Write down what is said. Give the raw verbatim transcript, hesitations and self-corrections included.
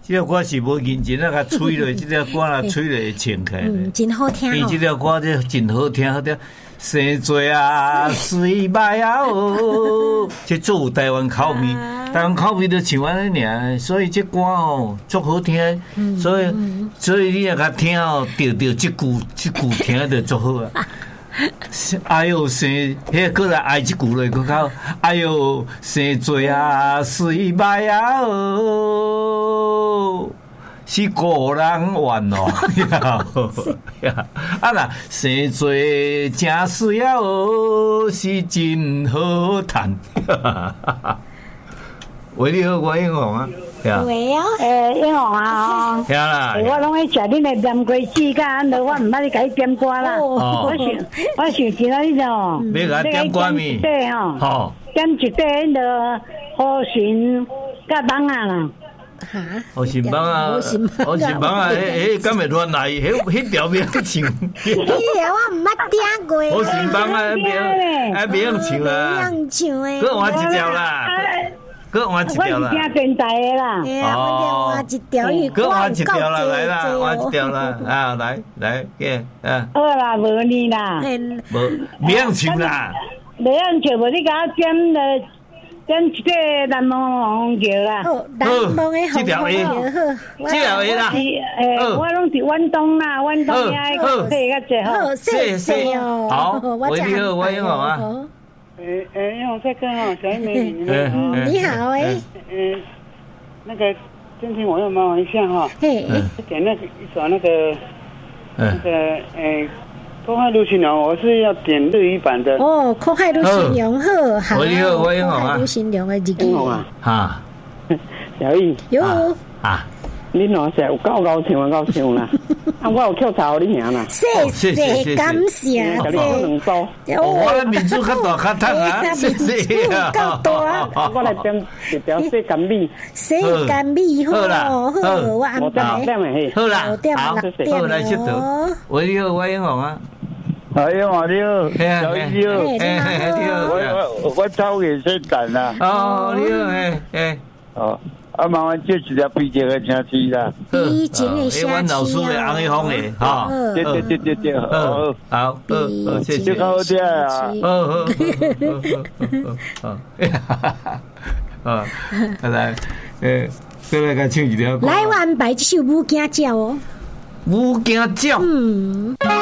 这个歌是无认真啊，甲吹落，这个歌啊吹落会唱起来。 嗯，真好听哦。 伊这个歌这真好听，好听。生做啊，水歹啊哦，这做有台湾口味，台湾口味就像安尼尔，所以这歌吼足好听，所以所以你若甲听吼，调调这句这句听着足好啊。哎呦生，迄个来爱一句落，佫较哎呦生做啊，水歹啊哦。是个人玩咯，啊啦，生做真水啊哦，是真好谈。喂，你好，我英雄啊， 喂哦， 诶，英雄啊， 哦，啦， 我拢爱食恁的念歌词，甲安尼我毋捌你甲你点歌啦。我想，我想今仔日哦， 要甲点歌咪？ 对吼，吼，点一块迄个好心甲网啊啦。 哈， 好心帮啊，好心帮啊，迄迄敢会乱来，迄迄条名唱。迄条我毋捌听过。 好心帮啊，迄名，迄名唱啊。 名唱诶。 搁换一条啦，搁换一条啦。 我是听电台诶啦。 哦。换一条， 搁换一条啦，来啦，换一条啦，啊，来来，嘅，啊。 好啦，无你啦。 无，名唱啦。 袂用唱，无你甲我点咧。点一个南梦桥啦， 好，南梦的红桥好， 这条的啦， 诶，我拢是远东啦，远东遐个细个只好，谢谢哦， 好，喂，你好，我英雄啊， 诶诶，英雄帅哥哦，小美女， 嗯，你好诶， 嗯，那个今天我要麻烦一下哈， 嘿， 点那个一首那个那个诶。空海陆行龙，我是要点日语版的。 哦，空海陆行龙好，好。 我有我有啊。 空海陆行龙的日语啊， 哈， 小易有啊， 你哪些有够高唱够唱啦？啊，我有跳槽你名啦。 谢谢，感谢。 我两包。 我面子较大较烫啊，谢谢啊。够大。 我来点一条细干米。 细干米好啦，好，我安排。 好啦， 好， 好来接到。喂，你好，我英雄啊。 哎呀，我你好，小姨你好， 你好， 我我我抽给先等啦。 哦，你好，诶诶， 哦，啊，麻烦借一条毕节的车匙啦。 毕节的车匙啊。 阮老师的红一峰的，哈， 对对对对对，好， 好，好，谢谢， 好听啊， 好好好，好，啊，来，诶，再来甲唱一条歌。 来，我安排这首《武惊鸟》哦。 武惊鸟。 嗯。